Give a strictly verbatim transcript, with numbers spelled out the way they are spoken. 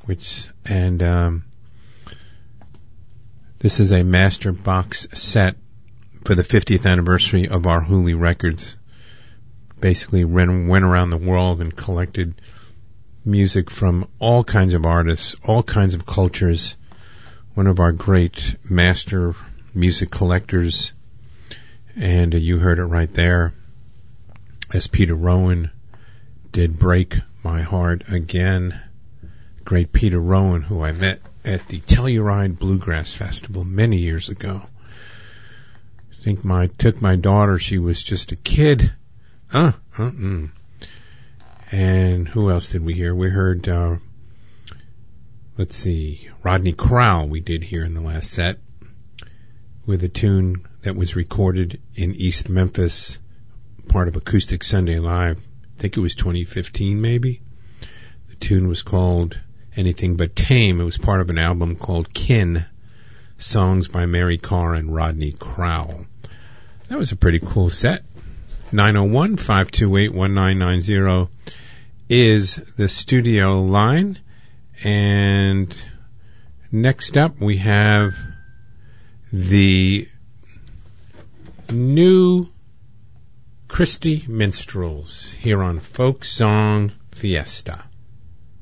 which and um, this is a master box set for the fiftieth anniversary of our Hooli Records. Basically ran, went around the world and collected music from all kinds of artists, all kinds of cultures. One of our great master music collectors, and uh, you heard it right there, as Peter Rowan did Break My Heart Again. Great Peter Rowan, who I met at the Telluride Bluegrass Festival many years ago. I think my took my daughter, she was just a kid. Uh, uh-uh. And who else did we hear? We heard, uh, let's see, Rodney Crowell we did here in the last set with a tune that was recorded in East Memphis, part of Acoustic Sunday Live. I think it was twenty fifteen maybe. The tune was called Anything But Tame. It was part of an album called Kin, songs by Mary Carr and Rodney Crowell. That was a pretty cool set. nine oh one, five two eight, one nine nine zero is the studio line. And next up we have the new Christy Minstrels here on Folk Song Fiesta.